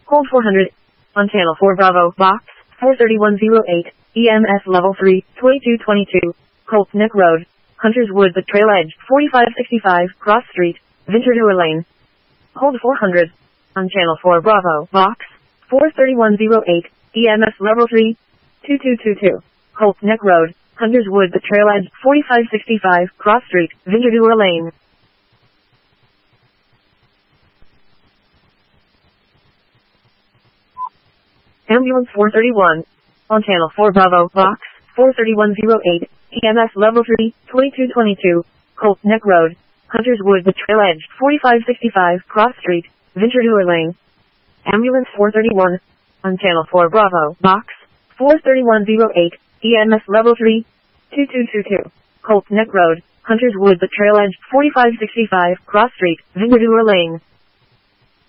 Hold 400. On channel 4 Bravo, box, 43108, EMS level 3, 2222, Colt Neck Road, Hunters Wood, the Trail Edge, 4565, Cross Street, Ventura Lane. Hold 400. On channel 4 Bravo, box, 43108, EMS level 3, 2222, Colt Neck Road, Hunters Wood, the Trail Edge, 4565, Cross Street, Ventura Lane. Ambulance 431. On channel 4 Bravo, box, 43108, EMS level 3, 2222, Colt Neck Road, Hunters Wood, the Trail Edge, 4565, Cross Street, Ventura Lane. Ambulance 431. On channel 4 Bravo, box, 43108, EMS level 3, 2222, Colt Neck Road, Hunters Wood, the Trail Edge, 4565, Cross Street, Ventura Lane.